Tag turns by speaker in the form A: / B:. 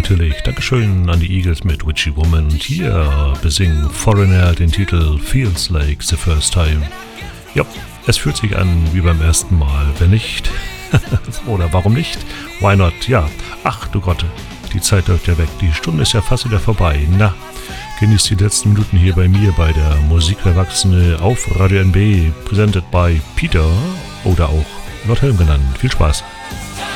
A: natürlich. Dankeschön an die Eagles mit Witchy Woman. Und hier besingen Foreigner den Titel Feels Like the First Time. Ja, es fühlt sich an wie beim ersten Mal. Wenn nicht, oder warum nicht? Why not? Ja, ach du Gott, die Zeit läuft ja weg. Die Stunde ist ja fast wieder vorbei. Na, genießt die letzten Minuten hier bei mir bei der Musik für Erwachsene auf Radio NB, presented by Peter oder auch Lord Helm genannt. Viel Spaß.